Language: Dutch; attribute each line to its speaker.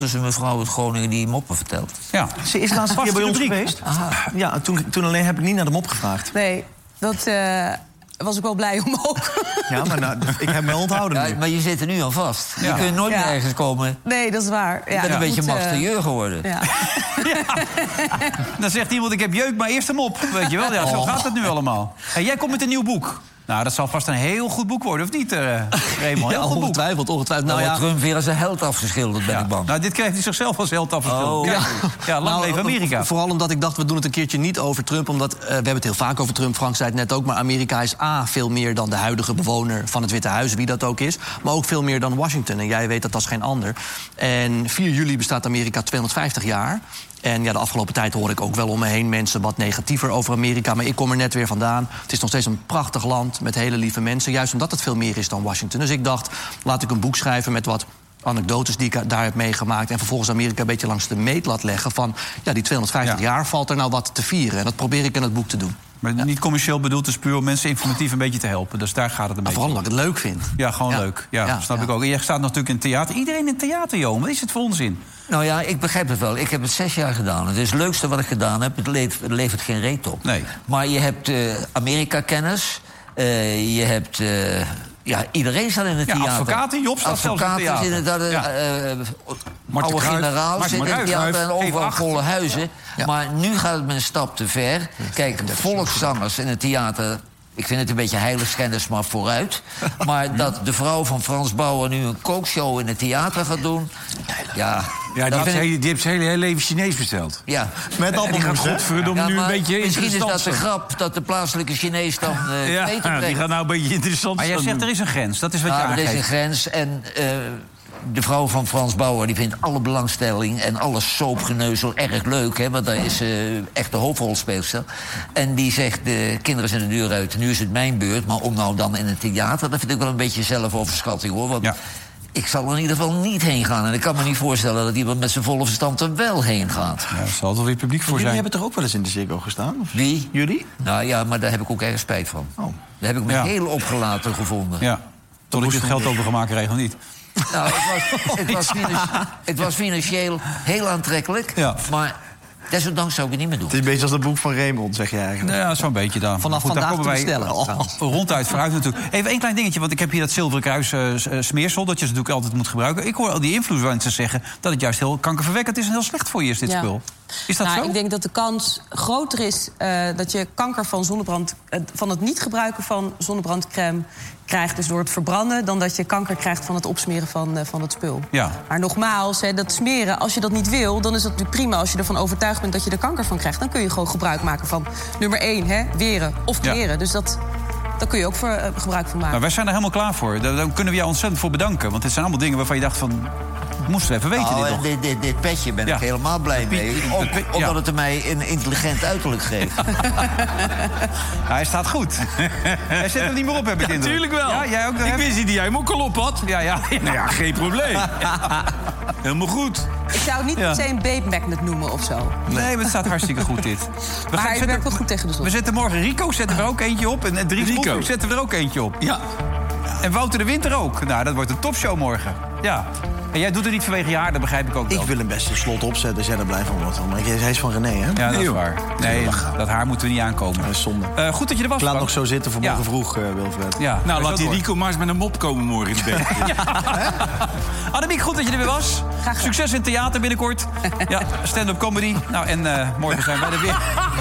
Speaker 1: Dus een mevrouw uit Groningen die moppen vertelt.
Speaker 2: Ja.
Speaker 3: Ze is laatst keer bij ons geweest. Aha. Ja, toen alleen heb ik niet naar de mop gevraagd.
Speaker 4: Nee, dat was ik wel blij om ook.
Speaker 3: Ja, maar ik heb me onthouden.
Speaker 1: Ja, maar je zit er nu al vast.
Speaker 2: Ja.
Speaker 1: Je kunt nooit meer ergens komen.
Speaker 4: Nee, dat is waar.
Speaker 1: Je bent een beetje masterieur geworden.
Speaker 4: Ja.
Speaker 2: Dan zegt iemand, ik heb jeuk, maar eerst hem op. Weet je wel, ja, zo gaat het nu allemaal. Hey, jij komt met een nieuw boek. Nou, dat zal vast een heel goed boek worden, of niet, Raymond?
Speaker 5: Ja, ongetwijfeld.
Speaker 1: Nou ja, Trump weer als een held afgeschilderd, ben ik bang.
Speaker 2: Nou, dit krijgt hij zichzelf als held afgeschilderd. Lang leven Amerika.
Speaker 5: Vooral omdat ik dacht, we doen het een keertje niet over Trump. Omdat, we hebben het heel vaak over Trump, Frank zei het net ook. Maar Amerika is veel meer dan de huidige bewoner van het Witte Huis, wie dat ook is. Maar ook veel meer dan Washington. En jij weet dat als geen ander. En 4 juli bestaat Amerika 250 jaar. En ja, de afgelopen tijd hoor ik ook wel om me heen mensen wat negatiever over Amerika. Maar ik kom er net weer vandaan. Het is nog steeds een prachtig land met hele lieve mensen. Juist omdat het veel meer is dan Washington. Dus ik dacht, laat ik een boek schrijven met wat anekdotes die ik daar heb meegemaakt. En vervolgens Amerika een beetje langs de meetlat leggen van, ja, die 250 jaar valt er nou wat te vieren. En dat probeer ik in het boek te doen.
Speaker 2: Maar niet commercieel bedoeld, dus puur om mensen informatief een beetje te helpen. Dus daar gaat het een beetje.
Speaker 5: Vooral omdat ik het leuk vind.
Speaker 2: Ja, gewoon leuk. Ja, snap ik ook. En jij staat natuurlijk in theater. Iedereen in theater, Johan. Wat is het voor onzin?
Speaker 1: Nou ja, ik begrijp het wel. Ik heb het 6 jaar gedaan. Het is het leukste wat ik gedaan heb. Het levert geen reet op.
Speaker 2: Nee.
Speaker 1: Maar je hebt Amerika-kennis. Je hebt... iedereen staat in het theater.
Speaker 2: Advocaten, Job staat zelfs in het theater.
Speaker 1: Oude generaal zit in het theater en overal volle huizen.
Speaker 5: Ja.
Speaker 1: Maar nu gaat het met een stap te ver. Kijk, volkszangers in het theater... Ik vind het een beetje heiligschennis, maar vooruit. Maar dat de vrouw van Frans Bauer nu een kookshow in het theater gaat doen... Ja,
Speaker 6: die heeft zijn hele leven Chinees besteld.
Speaker 1: Ja.
Speaker 3: Met appelmoes,
Speaker 6: godverdomme nu een beetje
Speaker 1: misschien is
Speaker 6: interessant.
Speaker 1: dat de grap dat de plaatselijke Chinees dan eten brengt.
Speaker 6: Die gaat nou een beetje interessant.
Speaker 2: Maar jij zegt, er is een grens. Dat is wat je
Speaker 1: er
Speaker 2: aangeeft.
Speaker 1: is een grens en... de vrouw van Frans Bauer die vindt alle belangstelling en alle soapgeneuzel erg leuk, hè, want daar is echt de hoofdrolspeelster. En die zegt, de kinderen zijn de deur uit, nu is het mijn beurt, maar om nou dan in het theater, dat vind ik wel een beetje zelfoverschatting, hoor. Want ik zal er in ieder geval niet heen gaan. En ik kan me niet voorstellen dat iemand met zijn volle verstand er wel heen gaat.
Speaker 2: Ja, er zal wel weer publiek voor zijn.
Speaker 3: Jullie hebben toch ook wel eens in de Ziggo gestaan? Of?
Speaker 1: Wie?
Speaker 3: Jullie?
Speaker 1: Nou ja, maar daar heb ik ook erg spijt van.
Speaker 3: Oh.
Speaker 1: Daar heb ik me heel opgelaten gevonden.
Speaker 2: Ja, tot ik het geld overgemaakt kreeg of niet.
Speaker 1: Nou, het was financieel heel aantrekkelijk, maar desondanks zou ik het niet meer doen.
Speaker 3: Het is een beetje als het boek van Raymond, zeg je eigenlijk.
Speaker 2: Ja, zo'n beetje dan.
Speaker 5: Vanaf vandaag
Speaker 2: daar komen
Speaker 5: te bestellen.
Speaker 2: Ronduit vooruit natuurlijk. Even één klein dingetje, want ik heb hier dat Zilveren Kruis smeersel... dat je ze natuurlijk altijd moet gebruiken. Ik hoor al die influencers zeggen dat het juist heel kankerverwekkend is... en heel slecht voor je is, dit spul. Is dat zo?
Speaker 4: Ik denk dat de kans groter is dat je kanker van zonnebrand... van het niet gebruiken van zonnebrandcrème krijgt, dus door het verbranden... dan dat je kanker krijgt van het opsmeren van het spul.
Speaker 2: Ja.
Speaker 4: Maar nogmaals, dat smeren, als je dat niet wil... dan is dat natuurlijk prima. Als je ervan overtuigd bent dat je er kanker van krijgt... dan kun je gewoon gebruik maken van nummer 1, weren of kleren. Ja. Dus daar kun je ook gebruik van maken.
Speaker 2: Nou, wij zijn er helemaal klaar voor. Daar kunnen we jou ontzettend voor bedanken. Want dit zijn allemaal dingen waarvan je dacht van... moesten we even weten,
Speaker 1: dit petje ben ik helemaal blij mee. Omdat het mij een intelligent uiterlijk geeft.
Speaker 2: Hij staat goed. Hij zit er niet meer op, heb ik indruk.
Speaker 6: Natuurlijk wel.
Speaker 2: Ja, jij ook
Speaker 6: ik wist niet dat jij hem ook al op had.
Speaker 2: Ja.
Speaker 6: Nou ja, geen probleem. Helemaal goed.
Speaker 4: Ik zou het niet per se een babe magnet noemen of zo.
Speaker 2: Nee, maar het staat hartstikke goed, dit.
Speaker 4: Maar hij werkt wel goed tegen de zon.
Speaker 2: We zetten morgen Rico, zetten we er ook eentje op. En Dries Roelvink zetten we er ook eentje op.
Speaker 6: Ja.
Speaker 2: En Wouter de Winter ook. Nou, dat wordt een topshow morgen. Ja. En jij doet het niet vanwege je haar, dat begrijp ik ook wel.
Speaker 3: Ik wil hem best een slot opzetten als jij er blij van wordt. Maar hij is van René, hè?
Speaker 2: Ja, dat is waar. Nee, dat haar moeten we niet aankomen.
Speaker 3: Dat is zonde.
Speaker 2: Goed dat je er was,
Speaker 3: Laat nog zo zitten voor morgen vroeg, Wilfred.
Speaker 2: Ja,
Speaker 6: nou, laat die Rico maar eens met een mop komen morgen in de bed.
Speaker 2: Annemiek, goed dat je er weer was. Succes in theater binnenkort. Ja, stand-up comedy. Nou, en morgen zijn wij er weer.